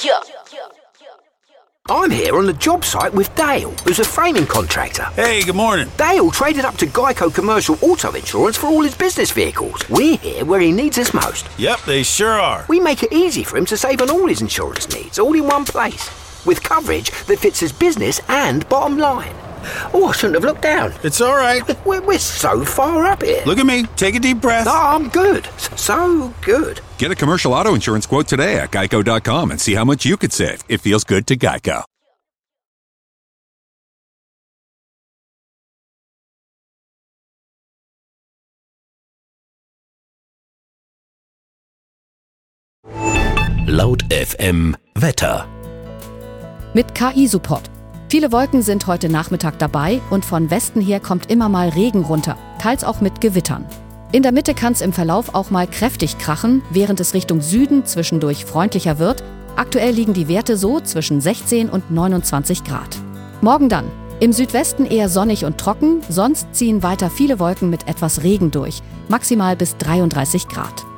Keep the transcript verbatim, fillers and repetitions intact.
I'm here on the job site with Dale, who's a framing contractor. Hey, good morning. Dale traded up to Geico Commercial Auto Insurance for all his business vehicles. We're here where he needs us most. Yep, they sure are. We make it easy for him to save on all his insurance needs, all in one place, with coverage that fits his business and bottom line. Oh, I shouldn't have looked down. It's all right. We're, we're so far up here. Look at me. Take a deep breath. No, I'm good. So good. Get a commercial auto insurance quote today at geico dot com and see how much you could save. It feels good to Geico. Laut F M Wetter. Mit K I-Support. Viele Wolken sind heute Nachmittag dabei und von Westen her kommt immer mal Regen runter, teils auch mit Gewittern. In der Mitte kann es im Verlauf auch mal kräftig krachen, während es Richtung Süden zwischendurch freundlicher wird. Aktuell liegen die Werte so zwischen sechzehn und neunundzwanzig Grad. Morgen dann. Im Südwesten eher sonnig und trocken, sonst ziehen weiter viele Wolken mit etwas Regen durch, maximal bis dreiunddreißig Grad.